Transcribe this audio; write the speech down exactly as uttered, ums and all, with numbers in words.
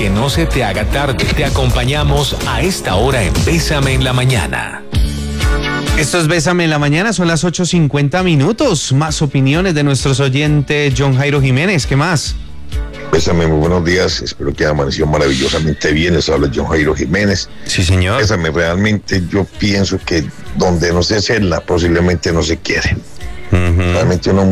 que no se te haga tarde, te acompañamos a esta hora en Bésame en la Mañana. Esto es Bésame en la Mañana, son las ocho cincuenta minutos. Más opiniones de nuestros oyentes. John Jairo Jiménez, ¿qué más? Bésame, muy buenos días, espero que amaneció maravillosamente bien. Les habla John Jairo Jiménez. Sí, señor. Bésame, realmente yo pienso que donde no se hacerla, posiblemente no se quiere. Uh-huh. Realmente uno